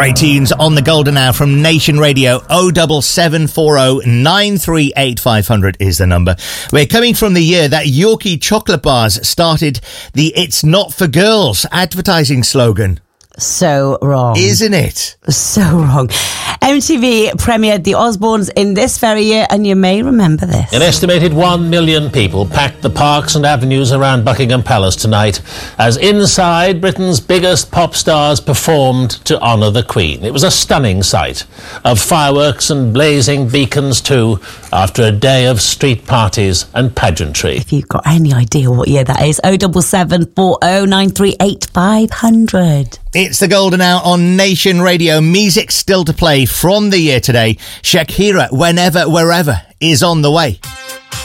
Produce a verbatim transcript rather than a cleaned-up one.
Great tunes on the Golden Hour from Nation Radio. oh seven seven four oh nine three eight five hundred is the number. We're coming from the year that Yorkie chocolate bars started the It's Not For Girls advertising slogan. So wrong. Isn't it? So wrong. M T V premiered The Osbournes in this very year, and you may remember this. An estimated one million people packed the parks and avenues around Buckingham Palace tonight as inside Britain's biggest pop stars performed to honour the Queen. It was a stunning sight of fireworks and blazing beacons too, after a day of street parties and pageantry. If you've got any idea what year that is, oh seven seven four oh nine three eight five hundred. It's the Golden Hour on Nation Radio. Music still to play from the year today. Shakira, Whenever, Wherever, is on the way.